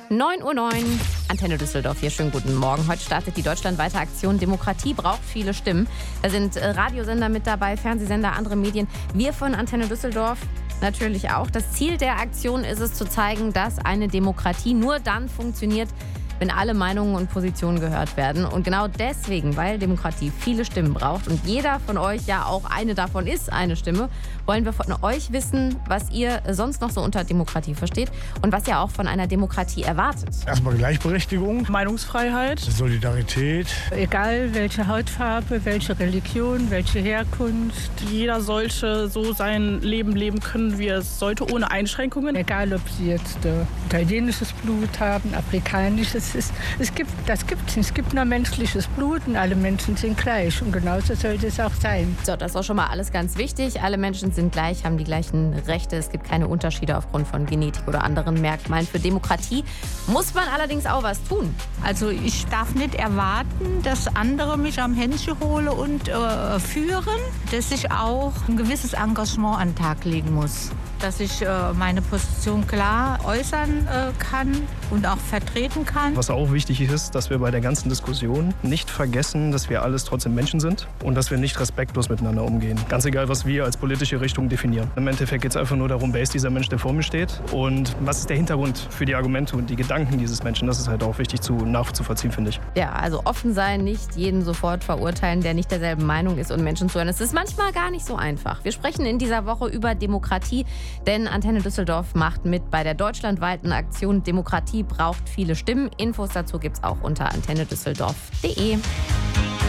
9:09 Uhr, Antenne Düsseldorf hier. Schönen guten Morgen. Heute startet die deutschlandweite Aktion Demokratie braucht viele Stimmen. Da sind Radiosender mit dabei, Fernsehsender, andere Medien. Wir von Antenne Düsseldorf natürlich auch. Das Ziel der Aktion ist es, zu zeigen, dass eine Demokratie nur dann funktioniert, wenn alle Meinungen und Positionen gehört werden. Und genau deswegen, weil Demokratie viele Stimmen braucht und jeder von euch ja auch eine davon ist, eine Stimme, wollen wir von euch wissen, was ihr sonst noch so unter Demokratie versteht und was ihr auch von einer Demokratie erwartet. Erstmal Gleichberechtigung, Meinungsfreiheit, Solidarität. Egal welche Hautfarbe, welche Religion, welche Herkunft. jeder sollte so sein Leben leben können, wie er es sollte, ohne Einschränkungen. Egal, ob sie jetzt italienisches Blut haben, afrikanisches. Es gibt nur menschliches Blut und alle Menschen sind gleich. Und genauso sollte es auch sein. So, das ist auch schon mal alles ganz wichtig. Alle Menschen sind gleich, haben die gleichen Rechte. Es gibt keine Unterschiede aufgrund von Genetik oder anderen Merkmalen. Für Demokratie muss man allerdings auch was tun. Also ich darf nicht erwarten, dass andere mich am Händchen holen und führen, dass ich auch ein gewisses Engagement an den Tag legen muss. Dass ich meine Position klar äußern kann und auch vertreten kann. Was auch wichtig ist, dass wir bei der ganzen Diskussion nicht vergessen, dass wir alles trotzdem Menschen sind und dass wir nicht respektlos miteinander umgehen. Ganz egal, was wir als politische Richtung definieren. Im Endeffekt geht es einfach nur darum, wer ist dieser Mensch, der vor mir steht und was ist der Hintergrund für die Argumente und die Gedanken dieses Menschen. Das ist halt auch wichtig nachzuvollziehen, finde ich. Ja, also offen sein, nicht jeden sofort verurteilen, der nicht derselben Meinung ist und Menschen zuhören. Es ist manchmal gar nicht so einfach. Wir sprechen in dieser Woche über Demokratie, denn Antenne Düsseldorf macht mit bei der deutschlandweiten Aktion Demokratie braucht viele Stimmen. Infos dazu gibt's auch unter antennedüsseldorf.de.